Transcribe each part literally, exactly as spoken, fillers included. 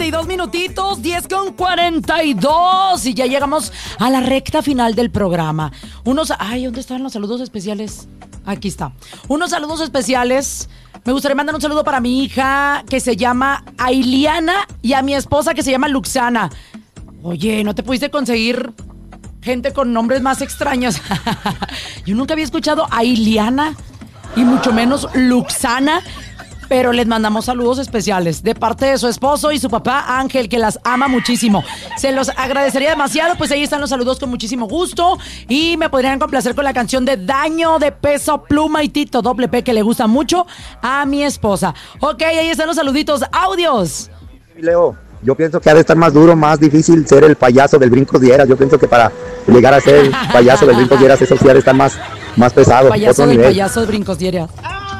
y dos minutitos, diez con cuarenta y dos. Y ya llegamos a la recta final del programa. Unos, ay, ¿dónde están los saludos especiales? Aquí está. Unos saludos especiales. Me gustaría mandar un saludo para mi hija que se llama Ailiana y a mi esposa que se llama Luxana. Oye, ¿no te pudiste conseguir gente con nombres más extraños? Yo nunca había escuchado Ailiana y mucho menos Luxana. Pero les mandamos saludos especiales de parte de su esposo y su papá Ángel, que las ama muchísimo. Se los agradecería demasiado, pues ahí están los saludos con muchísimo gusto. Y me podrían complacer con la canción de Daño de Peso Pluma y Tito Doble P, que le gusta mucho a mi esposa. Ok, ahí están los saluditos, audios. Leo, yo pienso que ha de estar más duro, más difícil ser el payaso del Brincos Dieras. Yo pienso que para llegar a ser el payaso del Brincos Dieras, eso sí ha de estar más, más pesado. Payaso del nivel. Payaso del Brincos Dieras.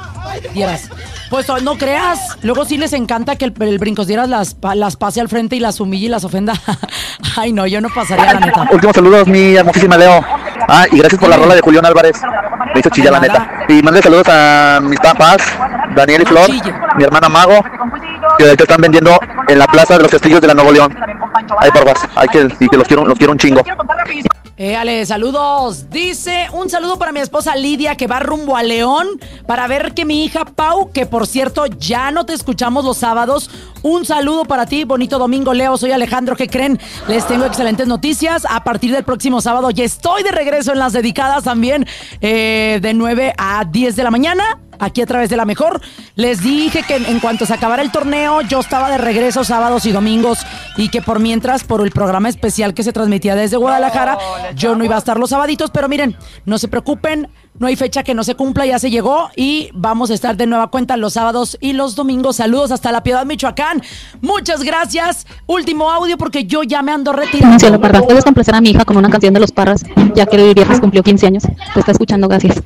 Dieras. Pues no creas, luego sí les encanta que el, el Brincos Dieras las, las pase al frente y las humille y las ofenda. Ay, no, yo no pasaría, la neta. Últimos saludos, mi hermosísima Leo. Ah, y gracias por la rola de Julián Álvarez. Me hizo chillar, la neta. Y mande saludos a mis papás, Daniel y Flor, mi hermana Mago, que ahorita están vendiendo en la Plaza de los Castillos de la Nuevo León. Ay, por vas, ay, que, y que los quiero, los quiero un chingo. Eh, Ale, saludos. Dice, un saludo para mi esposa Lidia, que va rumbo a León para ver que mi hija Pau, que por cierto ya no te escuchamos los sábados. Un saludo para ti, bonito domingo, Leo. Soy Alejandro. ¿Qué creen? Les tengo excelentes noticias. A partir del próximo sábado ya estoy de regreso en Las Dedicadas también, eh, de nueve a diez de la mañana. Aquí a través de La Mejor. Les dije que en cuanto se acabara el torneo, yo estaba de regreso sábados y domingos, y que por mientras, por el programa especial que se transmitía desde Guadalajara, yo no iba a estar los sabaditos. Pero miren, no se preocupen, no hay fecha que no se cumpla, ya se llegó y vamos a estar de nueva cuenta los sábados y los domingos. Saludos hasta La Piedad, Michoacán. Muchas gracias. Último audio porque yo ya me ando retirando. Cielo Parra, ¿puedes complacer a mi hija con una canción de Los Parras? Ya que el viernes cumplió quince años. Te está escuchando, gracias.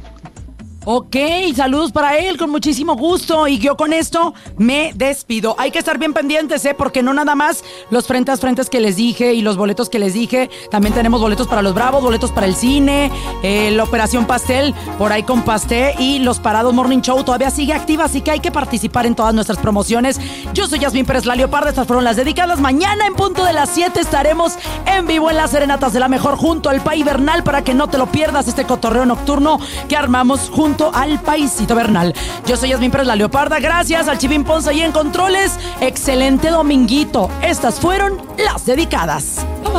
Ok, saludos para él, con muchísimo gusto. Y yo con esto me despido. Hay que estar bien pendientes, ¿eh? Porque no nada más los frentes frentes que les dije y los boletos que les dije. También tenemos boletos para los Bravos, boletos para el cine, eh, la Operación Pastel, por ahí con Pasté, y los Parados Morning Show todavía sigue activa, así que hay que participar en todas nuestras promociones. Yo soy Yasmín Pérez La Leoparda, estas fueron Las Dedicadas. Mañana en punto de las siete estaremos en vivo en las Serenatas de La Mejor junto al País Bernal, para que no te lo pierdas, este cotorreo nocturno que armamos junto al Paisito Bernal. Yo soy Yasmín Pérez La Leoparda, gracias al Chivín Ponce y en controles. Excelente dominguito. Estas fueron Las Dedicadas. Bye, bye.